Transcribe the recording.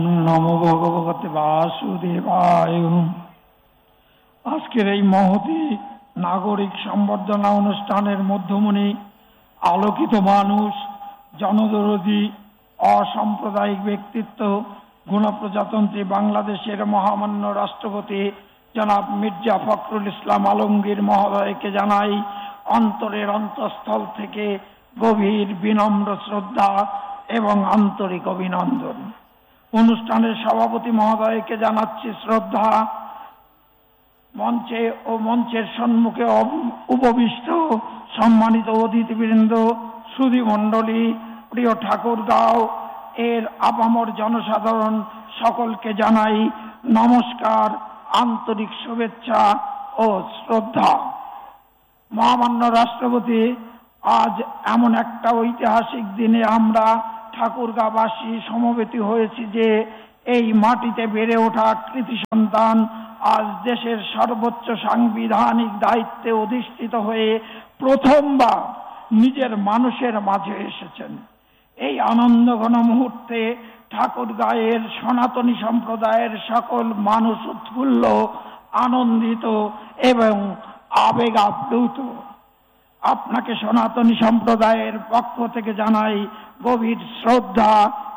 নমো ভগবতে বাসুদেবায়। আজকের এই মহতী নাগরিক সম্বর্ধনা অনুষ্ঠানের মধ্যমণি আলোকিত মানুষ, জনদরদী, অসাম্প্রদায়িক ব্যক্তিত্ব, গণপ্রজাতন্ত্রী বাংলাদেশের মহামান্য রাষ্ট্রপতি জনাব মির্জা ফখরুল ইসলাম আলমগীর মহোদয়কে জানাই অন্তরের অন্তঃস্থল থেকে গভীর বিনম্র শ্রদ্ধা এবং আন্তরিক অভিনন্দন। অনুষ্ঠানের সভাপতি মহোদয়কে জানাচ্ছি শ্রদ্ধা। মঞ্চে ও মঞ্চের সম্মুখে উপবিষ্ট সম্মানিত অতিথিবৃন্দ, সুধীমণ্ডলী, প্রিয় ঠাকুরগাঁও এর আপামর জনসাধারণ সকলকে জানাই নমস্কার, আন্তরিক শুভেচ্ছা ও শ্রদ্ধা। মহামান্য রাষ্ট্রপতি, আজ এমন একটা ঐতিহাসিক দিনে আমরা ঠাকুরগাঁওবাসী সমবেত হয়েছি যে এই মাটিতে বেড়ে ওঠা কৃতি সন্তান আজ দেশের সর্বোচ্চ সাংবিধানিক দায়িত্বে অধিষ্ঠিত হয়ে প্রথমবার নিজের মানুষের মাঝে এসেছেন। এই আনন্দঘন মুহূর্তে ঠাকুরগাঁয়ের সনাতনী সম্প্রদায়ের সকল মানুষ উৎফুল্ল, আনন্দিত এবং আবেগ আপ্লুত। আপনাকে সনাতনী সম্প্রদায়ের পক্ষ থেকে জানাই গভীর শ্রদ্ধা